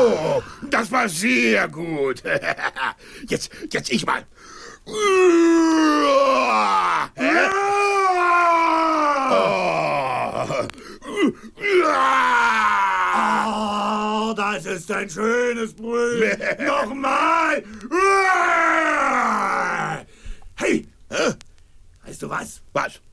Oh, das war sehr gut. Jetzt ich mal. Oh, das ist ein schönes Brüllen. Nochmal. Hey, weißt du was? Was?